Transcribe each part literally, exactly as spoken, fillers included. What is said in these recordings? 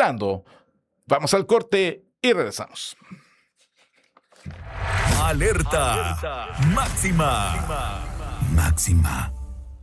esperando. Vamos al corte y regresamos. Alerta, Alerta. Máxima. Máxima. Máxima.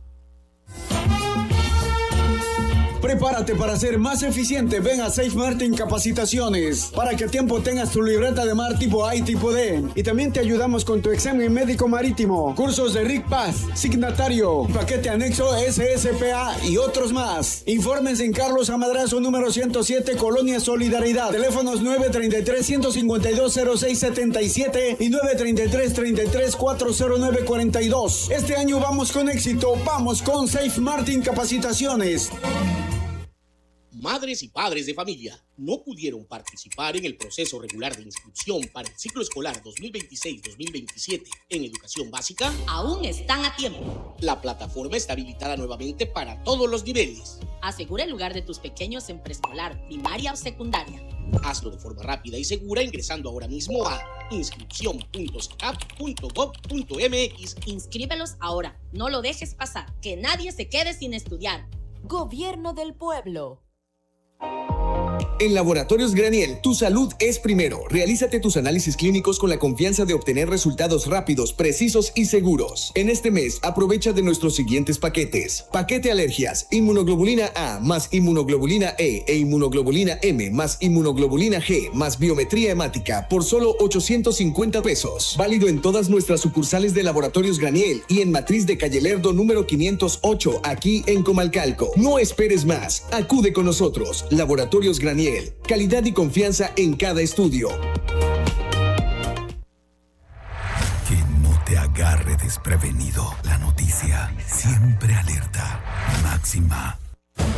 Prepárate para ser más eficiente. Ven a Safe Martin Capacitaciones para que a tiempo tengas tu libreta de mar tipo A y tipo D. Y también te ayudamos con tu examen médico marítimo, cursos de R I C Paz, signatario, paquete anexo S S P A y otros más. Informes en Carlos Amadrazo número ciento siete, Colonia Solidaridad. Teléfonos nueve treinta y tres, ciento cincuenta y dos, cero seis setenta y siete y nueve treinta y tres, treinta y tres, cuarenta y nueve cuarenta y dos. Este año vamos con éxito. Vamos con Safe Martin Capacitaciones. Madres y padres de familia no pudieron participar en el proceso regular de inscripción para el ciclo escolar dos mil veintiséis dos mil veintisiete en educación básica. Aún están a tiempo. La plataforma está habilitada nuevamente para todos los niveles. Asegura el lugar de tus pequeños en preescolar, primaria o secundaria. Hazlo de forma rápida y segura ingresando ahora mismo a inscripción punto secap punto gob punto mx. Inscríbelos ahora. No lo dejes pasar. Que nadie se quede sin estudiar. Gobierno del Pueblo. En Laboratorios Graniel, tu salud es primero. Realízate tus análisis clínicos con la confianza de obtener resultados rápidos, precisos y seguros. En este mes, aprovecha de nuestros siguientes paquetes. Paquete alergias, inmunoglobulina A más inmunoglobulina E e inmunoglobulina M más inmunoglobulina G más biometría hemática por solo ochocientos cincuenta pesos. Válido en todas nuestras sucursales de Laboratorios Graniel y en Matriz de Calle Lerdo número quinientos ocho, aquí en Comalcalco. No esperes más. Acude con nosotros. Laboratorios Graniel. Calidad y confianza en cada estudio. Que no te agarre desprevenido. La noticia siempre alerta. Máxima.